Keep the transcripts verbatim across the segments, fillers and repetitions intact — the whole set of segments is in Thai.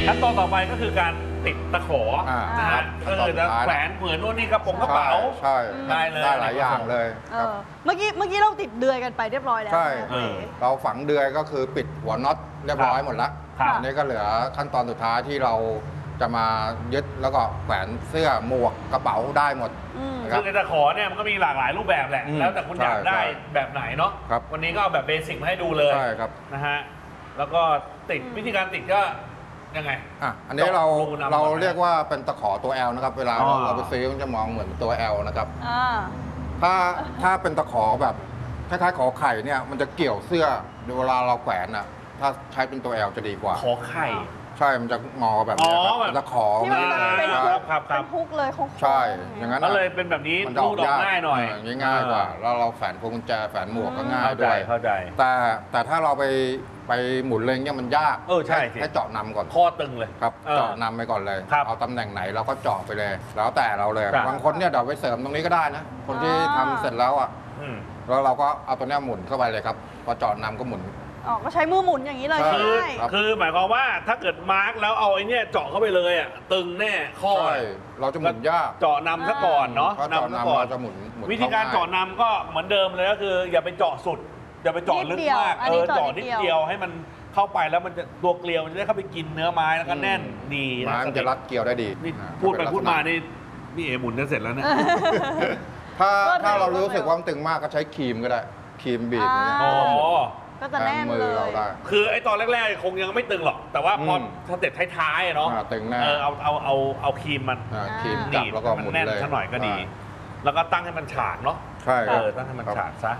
ขั้นตอนต่อไปก็คือการติดตะขอนะฮะก็คือจะแขวนเหมือนโน่นนี่กระโปรงกระเป๋าใช่ได้เลยได้หลายอย่างเลยครับเมื่อกี้เมื่อกี้เราติดเดือยกันไปเรียบร้อยแล้วใช่เราฝังเดือยก็คือปิดหัวน็อตเรียบร้อยหมดแล้วอันนี้ก็เหลือขั้นตอนสุดท้ายที่เราจะมายึดแล้วก็แขวนเสื้อหมวกกระเป๋าได้หมดซึ่งในตะขอเนี่ยมันก็มีหลากหลายรูปแบบแหละแล้วแต่คุณอยากได้แบบไหนเนาะวันนี้ก็เอาแบบเบสิกมาให้ดูเลยนะฮะแล้วก็ติดวิธีการติดก็ยังไงอ่ะอันนี้เราเราเรียกว่าเป็นตะขอตัว L นะครับเวลาเราไปซื้อมันจะมองเหมือนตัว L นะครับถ้าถ้าเป็นตะขอแบบคล้ายๆขอไข่เนี่ยมันจะเกี่ยวเสื้อเวลาเราแขวนอ่ะถ้าใช้เป็นตัว L จะดีกว่าขอไข่ใช่มันจะงอแบบนี้ครับตะขอที่มันเป็นฮุกเป็นฮุกเลยใช่อย่างนั้นก็เลยเป็นแบบนี้รูดออกง่ายหน่อยง่ายกว่าแล้วเราแฝนพวงกุญแจแฝนหมวกก็ง่ายด้วยเข้าใจแต่แต่ถ้าเราไปไปหมุนเลยเนี่ยมันยากเออใช่ให้เจาะนำก่อนข้อตึงเลยครับเจาะนำไปก่อนเลยเอาตำแหน่งไหนเราก็เจาะไปเลยแล้วแต่เราเลยบางคนเนี่ยเดี๋ยวไปเสริมตรงนี้ก็ได้นะคนที่ทำเสร็จแล้วอ่ะแล้วเราก็เอาตัวนี้หมุนเข้าไปเลยครับพอเจาะนำก็หมุนอ๋อก็ใช้มือหมุนอย่างนี้เลยคือคือหมายความว่าถ้าเกิดมาร์กแล้วเอาไอ้นี่เจาะเข้าไปเลยอ่ะตึงแน่ข้อใช่เราจะหมุนยากเจาะนำซะก่อนเนาะนำซะก่อนจะหมุนวิธีการเจาะนำก็เหมือนเดิมเลยก็คืออย่าไปเจาะสุดอย่าไปเจาะลึกมากเออเจาะนิดเดียวให้มันเข้าไปแล้วมันจะตัวเกลียวมันจะได้เข้าไปกินเนื้อไม้แล้วก็แน่นดีนะมันจะรัดเกลียวได้ดีพูดไปพูดมานี่นี่เอหมุนจะเสร็จแล้วเนี่ยถ้าถ้าเรารู้สึกว่ามันตึงมากก็ใช้ครีมก็ได้ครีมบีบอ๋อก็จะแน่นเลยคือไอ้ตอนแรกๆคงยังไม่ตึงหรอกแต่ว่าพอสเต็ปท้ายๆเนาะตึงแน่เอาเอาเอาเอาครีมมันครีมจับแล้วก็หมุนแน่นสักหน่อยก็ดีแล้วก็ตั้งให้มันฉาดเนาะใช่เออตั้งให้มันฉาดซะ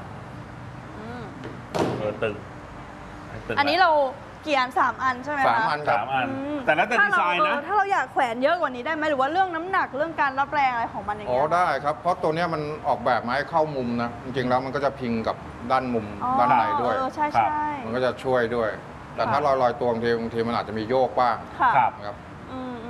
เออตึงอันนี้เรากี่อันสามอันใช่ไหมคะสามอันสามอันแต่แล้วแต่ดีไซน์นะถ้าเราอยากแขวนเยอะกว่านี้ได้ไหมหรือว่าเรื่องน้ำหนักเรื่องการรับแรงอะไรของมันอย่างเงี้ยอ๋อได้ครับเพราะตัวนี้มันออกแบบมาให้เข้ามุมนะจริงๆแล้วมันก็จะพิงกับด้านมุมด้านในด้วยใช่ใช่มันก็จะช่วยด้วยแต่ถ้าลอยๆตัวบางทีบางทีมันอาจจะมีโยกบ้างครับครับอืม